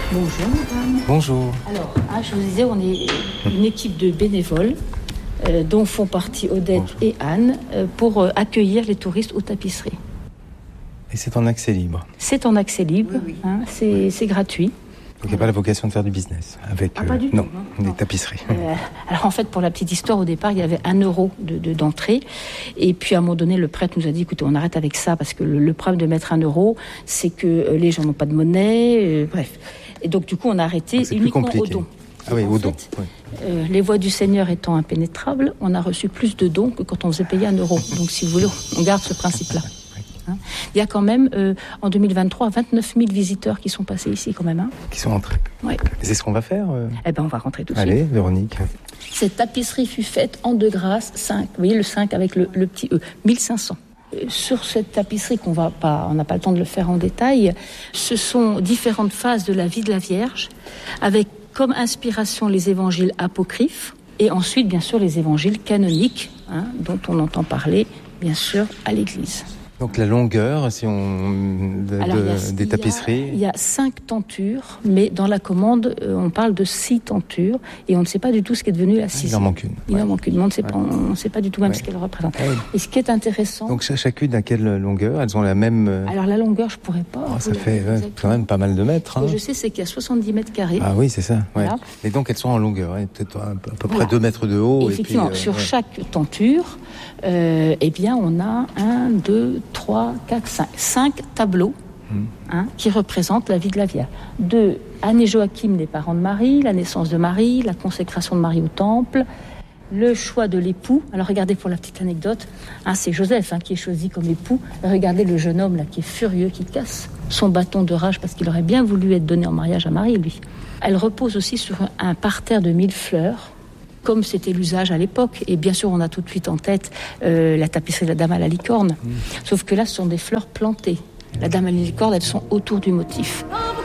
Bonjour madame. Bonjour. Alors, je vous disais, on est une équipe de bénévoles dont font partie Odette et Anne pour accueillir les touristes aux tapisseries. Et c'est en accès libre? C'est en accès libre, oui. C'est gratuit. Donc il n'y a pas la vocation de faire du business avec pas du tout, non. Des tapisseries. Alors en fait, pour la petite histoire, au départ, il y avait 1 euro d'entrée. Et puis à un moment donné, le prêtre nous a dit, écoutez, on arrête avec ça, parce que le problème de mettre 1 euro, c'est que les gens n'ont pas de monnaie, bref. Et donc du coup, on a arrêté uniquement au don. Ah oui, au don. Oui. Les voies du Seigneur étant impénétrables, on a reçu plus de dons que quand on faisait payer 1 euro. Donc si vous voulez, on garde ce principe-là. Il y a quand même, en 2023, 29 000 visiteurs qui sont passés ici quand même. Qui sont entrés. Oui. C'est ce qu'on va faire On va rentrer tout de suite. Allez, Véronique. Cette tapisserie fut faite en de grâce 5. Vous voyez le 5 avec le petit E, 1500. Sur cette tapisserie on n'a pas le temps de le faire en détail, ce sont différentes phases de la vie de la Vierge, avec comme inspiration les évangiles apocryphes, et ensuite bien sûr les évangiles canoniques, dont on entend parler bien sûr à l'Église. Donc la longueur, des tapisseries. Il y a 5 tentures, mais dans la commande, on parle de 6 tentures, et on ne sait pas du tout ce qui est devenu la 6e. Il en manque une. Il en manque une, on ne sait pas du tout même ce qu'elle représente. Et ce qui est intéressant... Donc chacune à quelle longueur? Elles ont la même... Alors la longueur, je ne pourrais pas... ça fait quand même pas mal de mètres. Ce que je sais, c'est qu'il y a 70 mètres carrés. Ah oui, c'est ça. Ouais. Voilà. Et donc elles sont en longueur, peut-être à peu près 2 mètres de haut. Et effectivement, sur chaque tenture, on a 1, 2, 3, 4, 5 tableaux qui représentent la vie de la Vierge. De Anne et Joachim, les parents de Marie, la naissance de Marie, la consécration de Marie au temple, le choix de l'époux. Alors regardez, pour la petite anecdote, c'est Joseph qui est choisi comme époux. Regardez le jeune homme là qui est furieux, qui casse son bâton de rage parce qu'il aurait bien voulu être donné en mariage à Marie, lui. Elle repose aussi sur un parterre de 1000 fleurs, comme c'était l'usage à l'époque. Et bien sûr, on a tout de suite en tête la tapisserie de la Dame à la licorne. Sauf que là, ce sont des fleurs plantées. La Dame à la licorne, elles sont autour du motif.